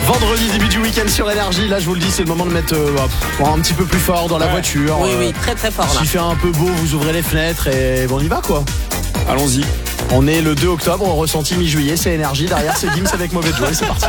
Vendredi, début du week-end sur Énergie. Là, je vous le dis, c'est le moment de mettre un petit peu plus fort dans la voiture. Oui, très très fort là. S'il fait un peu beau, vous ouvrez les fenêtres et bon, on y va quoi. Allons-y. On est le 2 octobre, ressenti mi-juillet, c'est Énergie. Derrière, c'est Gims avec Mauvais Joie. C'est parti.